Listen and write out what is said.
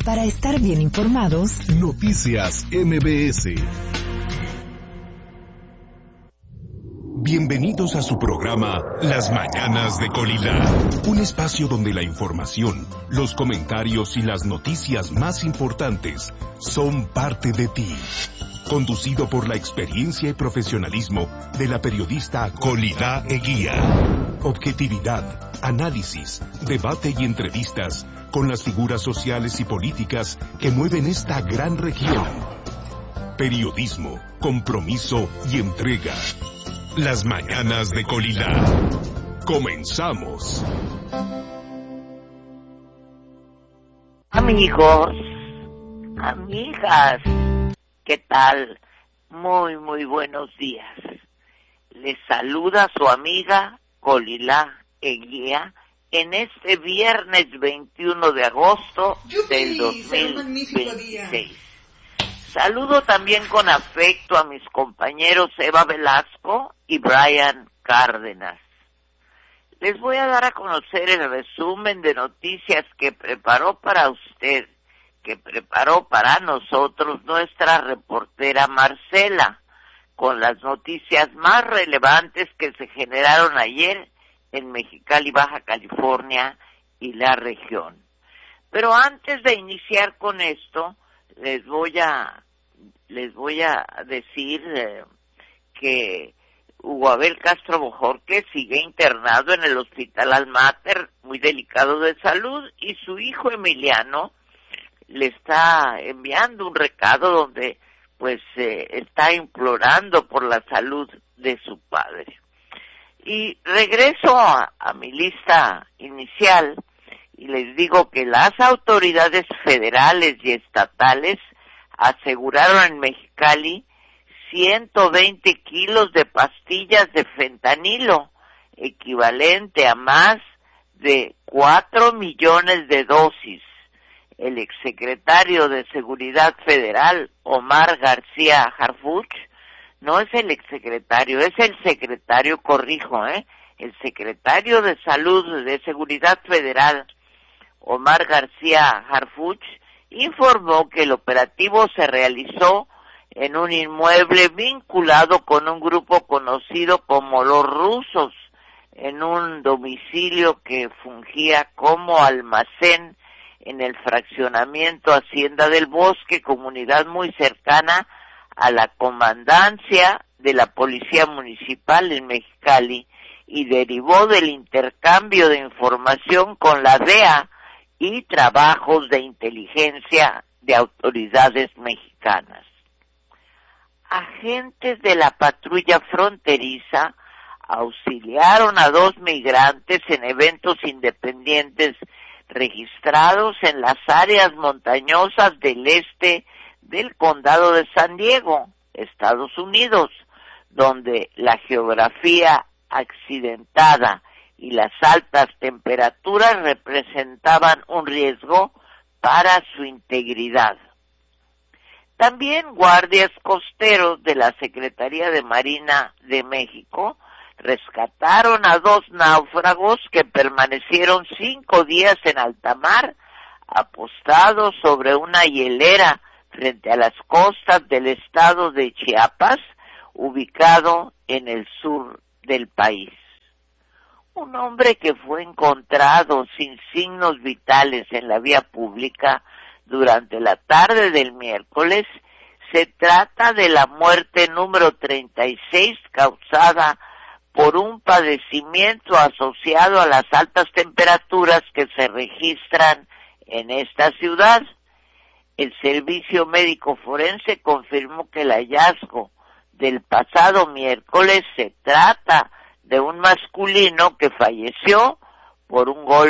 Para estar bien informados, Noticias MBS. Bienvenidos a su programa Las Mañanas de Colila, un espacio donde la información, los comentarios y las noticias más importantes son parte de ti. Conducido por la experiencia y profesionalismo de la periodista Colila Eguía. Objetividad, análisis, debate y entrevistas con las figuras sociales y políticas que mueven esta gran región. Periodismo, compromiso y entrega. Las Mañanas de Colila. Comenzamos. Amigos, amigas, ¿qué tal? Muy buenos días. Les saluda su amiga Colila Eguía en este viernes 21 de agosto del 2026. Saludo también con afecto a mis compañeros Eva Velasco y Brian Cárdenas. Les voy a dar a conocer el resumen de noticias que preparó para usted, que preparó para nosotros nuestra reportera Marcela, con las noticias más relevantes que se generaron ayer en Mexicali, Baja California y la región. Pero antes de iniciar con esto, les voy a decir que Hugo Abel Castro Bojorquez sigue internado en el Hospital Almater, muy delicado de salud, y su hijo Emiliano le está enviando un recado donde está implorando por la salud de su padre. Y regreso a mi lista inicial y les digo que las autoridades federales y estatales aseguraron en Mexicali 120 kilos de pastillas de fentanilo, equivalente a más de 4 millones de dosis. El exsecretario de Seguridad Federal, Omar García Harfuch, no es el exsecretario, es el secretario, el secretario de Salud de Seguridad Federal, Omar García Harfuch, informó que el operativo se realizó en un inmueble vinculado con un grupo conocido como Los Rusos, en un domicilio que fungía como almacén en el fraccionamiento Hacienda del Bosque, comunidad muy cercana a la comandancia de la Policía Municipal en Mexicali, y derivó del intercambio de información con la DEA y trabajos de inteligencia de autoridades mexicanas. Agentes de la patrulla fronteriza auxiliaron a 2 migrantes en eventos independientes registrados en las áreas montañosas del este del condado de San Diego, Estados Unidos, donde la geografía accidentada y las altas temperaturas representaban un riesgo para su integridad. También guardias costeros de la Secretaría de Marina de México rescataron a 2 náufragos que permanecieron 5 días en alta mar, apostados sobre una hielera frente a las costas del estado de Chiapas, ubicado en el sur del país. Un hombre que fue encontrado sin signos vitales en la vía pública durante la tarde del miércoles. Se trata de la muerte número 36 causada por un padecimiento asociado a las altas temperaturas que se registran en esta ciudad. El servicio médico forense confirmó que el hallazgo del pasado miércoles se trata de un masculino que falleció por un golpe